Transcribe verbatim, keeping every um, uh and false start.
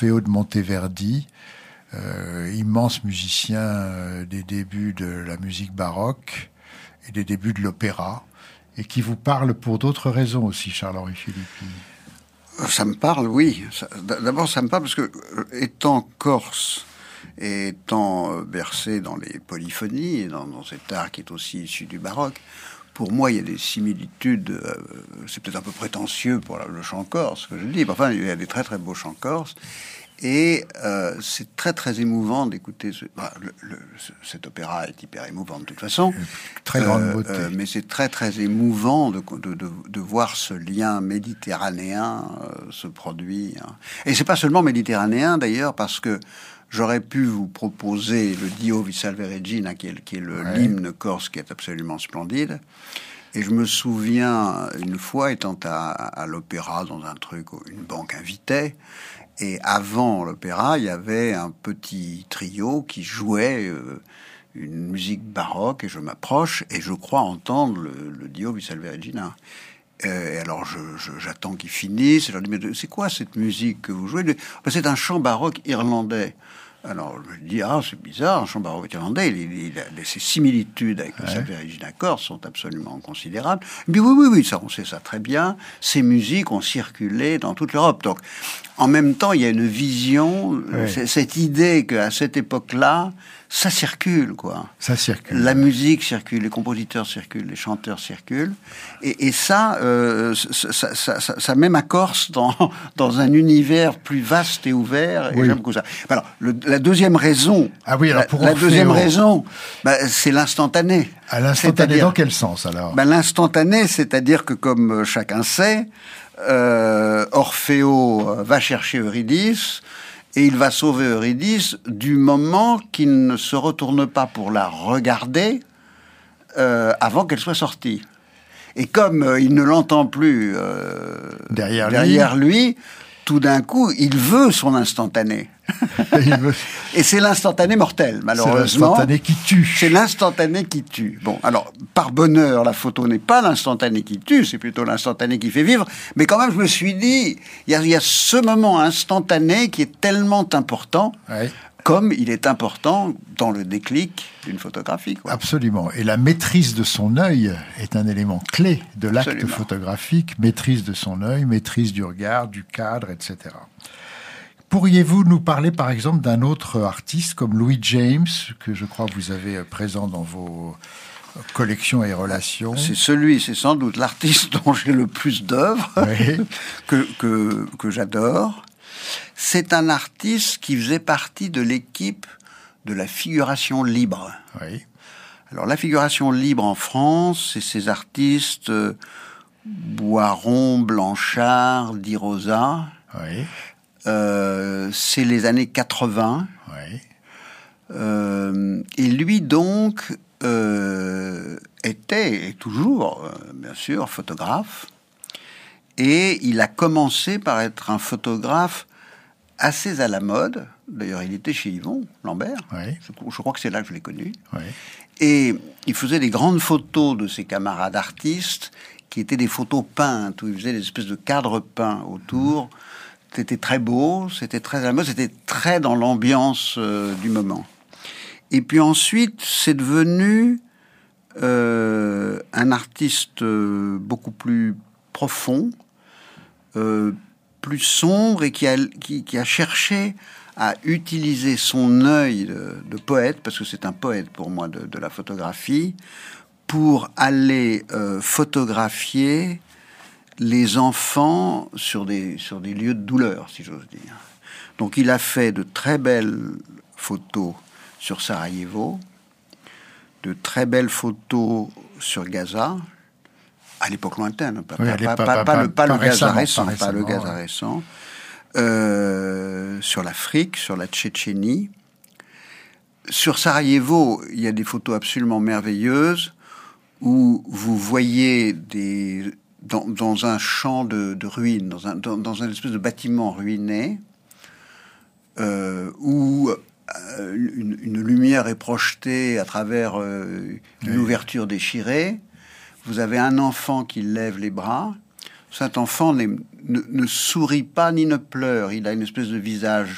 Orfeo de Monteverdi, euh, immense musicien euh, des débuts de la musique baroque et des débuts de l'opéra, et qui vous parle pour d'autres raisons aussi, Charles-Henri Philippi. Ça me parle, oui. Ça, d'abord, ça me parle parce que, étant corse et étant bercé dans les polyphonies, dans, dans cet art qui est aussi issu du baroque, pour moi, il y a des similitudes. Euh, c'est peut-être un peu prétentieux pour la, le chant corse, que je dis. Mais enfin, il y a des très très beaux chants corse. Et euh, c'est très très émouvant d'écouter ce, bah, le, le, ce, cet opéra est hyper émouvant de toute façon, très grande euh, beauté. Euh, mais c'est très très émouvant de, de, de, de voir ce lien méditerranéen euh, se produire. Et c'est pas seulement méditerranéen d'ailleurs, parce que j'aurais pu vous proposer le Dio vi salve Regina, qui est, qui est le, ouais. l'hymne corse, qui est absolument splendide. Et je me souviens une fois étant à, à l'opéra dans un truc où une banque invitait. Et avant l'opéra, il y avait un petit trio qui jouait euh, une musique baroque, et je m'approche, et je crois entendre le, le Dio vi salve Regina. Euh, et alors, je, je, j'attends qu'ils finissent, et je leur dis, mais c'est quoi cette musique que vous jouez? Ben, c'est un chant baroque irlandais. Alors, je me dis, ah, c'est bizarre, un chant baroque irlandais, il, il, il a, ses similitudes avec le Salve Regina corse sont absolument considérables. Mais oui, oui, oui, ça, on sait ça très bien. Ces musiques ont circulé dans toute l'Europe. Donc, en même temps, il y a une vision, oui. cette idée qu'à cette époque-là, ça circule, quoi. Ça circule. La musique circule, les compositeurs circulent, les chanteurs circulent. Et, et ça, euh, ça, ça, ça, ça, ça met ma Corse dans, dans un univers plus vaste et ouvert. Et oui. J'aime beaucoup ça. Alors, le, la deuxième raison, ah oui, alors pour la, la deuxième au... raison, bah, c'est l'instantané. À l'instantané, dans quel sens, alors? Bah, l'instantané, c'est-à-dire que, comme chacun sait, euh, Orfeo va chercher Eurydice, et il va sauver Eurydice du moment qu'il ne se retourne pas pour la regarder euh, avant qu'elle soit sortie. Et comme euh, il ne l'entend plus euh, derrière, derrière lui. lui, tout d'un coup, il veut son instantané. il veut... Et c'est l'instantané mortel, malheureusement. C'est l'instantané qui tue. C'est l'instantané qui tue. Bon, alors, par bonheur, la photo n'est pas l'instantané qui tue, c'est plutôt l'instantané qui fait vivre. Mais quand même, je me suis dit, il y, y a ce moment instantané qui est tellement important, oui. comme il est important dans le déclic d'une photographie, quoi. Absolument. Et la maîtrise de son œil est un élément clé de l'acte Absolument. photographique. Maîtrise de son œil, maîtrise du regard, du cadre, et cetera. Pourriez-vous nous parler, par exemple, d'un autre artiste comme Louis James, que je crois vous avez présent dans vos collections et relations? C'est celui, c'est sans doute l'artiste dont j'ai le plus d'œuvres, oui. que, que, que j'adore. C'est un artiste qui faisait partie de l'équipe de la figuration libre. Oui. Alors, la figuration libre en France, c'est ces artistes euh, Boiron, Blanchard, Di Rosa. Oui. Euh, c'est les années quatre-vingts. Oui. Euh, et lui, donc, euh, était, et toujours, euh, bien sûr, photographe. Et il a commencé par être un photographe assez à la mode. D'ailleurs, il était chez Yvon Lambert. Oui. Je, je crois que c'est là que je l'ai connu. Oui. Et il faisait des grandes photos de ses camarades artistes, qui étaient des photos peintes, où il faisait des espèces de cadres peints autour. Mmh. C'était très beau, c'était très à la mode, c'était très dans l'ambiance euh, du moment. Et puis ensuite, c'est devenu euh, un artiste euh, beaucoup plus profond, euh, plus sombre, et qui a, qui, qui a cherché à utiliser son œil de, de poète, parce que c'est un poète pour moi de, de la photographie, pour aller euh, photographier les enfants sur des, sur des lieux de douleur, si j'ose dire. Donc il a fait de très belles photos sur Sarajevo, de très belles photos sur Gaza, à l'époque lointaine, pas, oui, pas, pas, pas, pas le, pas le Gaza récent, pas, pas le Gaza ouais. récent, euh, sur l'Afrique, sur la Tchétchénie. Sur Sarajevo, il y a des photos absolument merveilleuses où vous voyez des... Dans, dans un champ de, de ruines, dans un, dans, dans un espèce de bâtiment ruiné, euh, où euh, une, une lumière est projetée à travers euh, une oui. ouverture déchirée. Vous avez un enfant qui lève les bras. Cet enfant ne, ne sourit pas ni ne pleure. Il a une espèce de visage